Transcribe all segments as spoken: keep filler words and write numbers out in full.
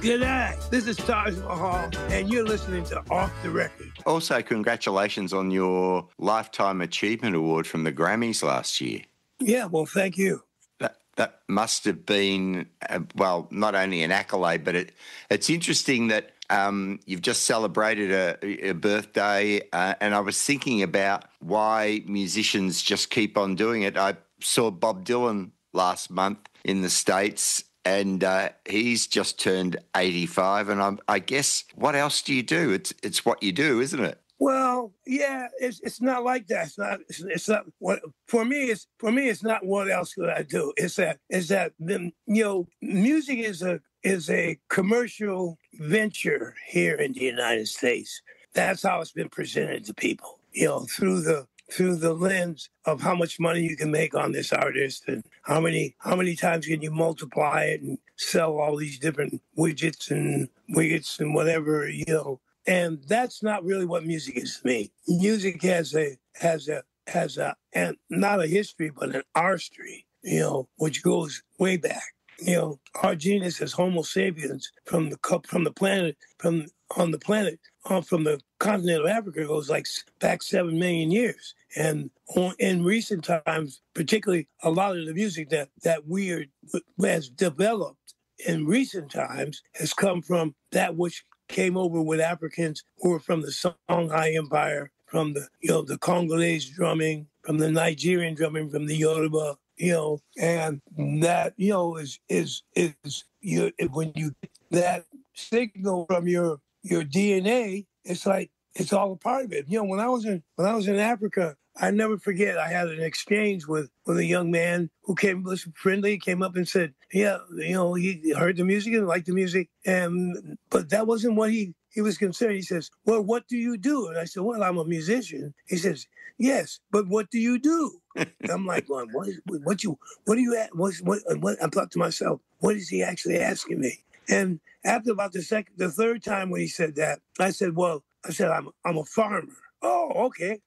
G'day, this is Taj Mahal, and you're listening to Off the Record. Also, congratulations on your Lifetime Achievement Award from the Grammys last year. Yeah, well, thank you. That that must have been, uh, well, not only an accolade, but it it's interesting that um, you've just celebrated a, a birthday, uh, and I was thinking about why musicians just keep on doing it. I saw Bob Dylan last month in the States, and uh, he's just turned eighty-five. And I'm, I guess, what else do you do? It's it's what you do, isn't it? Well, yeah, it's it's not like that. It's not. It's, it's not what for me. It's for me. It's not what else could I do. It's that. It's that. The, you know, music is a is a commercial venture here in the United States. That's how it's been presented to people. You know, through the through the lens of how much money you can make on this artist and how many how many times can you multiply it and sell all these different widgets and widgets and whatever, you know. And that's not really what music is to me. Music has a has a has a and not a history but an artistry, you know, which goes way back. You know, our genus as Homo sapiens from the from the planet from on the planet uh, from the continent of Africa goes like back seven million years. And on, in recent times, particularly a lot of the music that that we are has developed in recent times has come from that which came over with Africans who were from the Songhai Empire, from the you know the Congolese drumming, from the Nigerian drumming, from the Yoruba. You know, and that, you know, is, is, is, you, when you get that signal from your, your D N A, it's like, it's all a part of it. You know, when I was in, when I was in Africa, I never forget, I had an exchange with, with a young man who came, was friendly, came up and said, yeah, you know, he heard the music and liked the music. And, but that wasn't what he, he was concerned. He says, well, what do you do? And I said, well, I'm a musician. He says, yes, but what do you do? I'm like, well, what, what you, what do you, what, what, what, I thought to myself, what is he actually asking me? And after about the second, the third time when he said that, I said, well, I said, I'm, I'm a farmer. Oh, okay.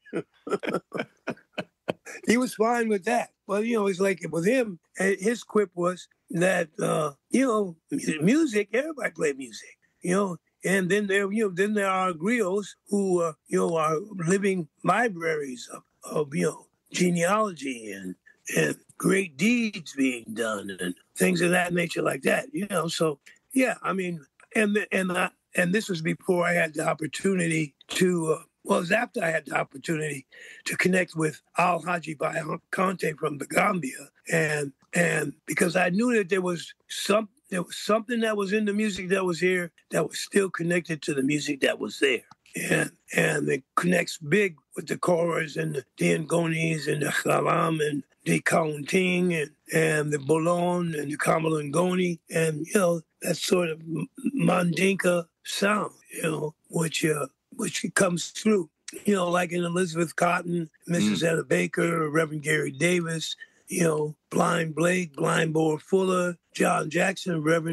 He was fine with that. But, you know, it's like with him, his quip was that, uh, you know, music, everybody play music, you know. And then there, you know, then there are griots who, uh, you know, are living libraries of, of, you know, genealogy and and great deeds being done and things of that nature like that. You know, so yeah, I mean, and and I, and this was before I had the opportunity to. Uh, well, it was after I had the opportunity to connect with Al Haji Conte from the Gambia, and and because I knew that there was some. There was something that was in the music that was here that was still connected to the music that was there. And and it connects big with the Koras and the Diangonis and the Khalam and the Kaunting and, and the Bolon and the Kamalangoni and, you know, that sort of Mandinka sound, you know, which uh, which comes through, you know, like in Elizabeth Cotton, Missus Mm. Etta Baker, Reverend Gary Davis, you know, Blind Blake, Blind Boar Fuller, John Jackson, Reverend